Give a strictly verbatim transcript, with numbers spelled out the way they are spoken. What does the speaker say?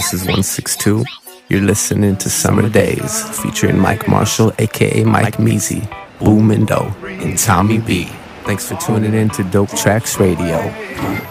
This is one six two. You're listening to Summer Days, featuring Mike Marshall, aka Mike Measy, Boo Mindo, and Tommy B. Thanks for tuning in to Dope Tracks Radio.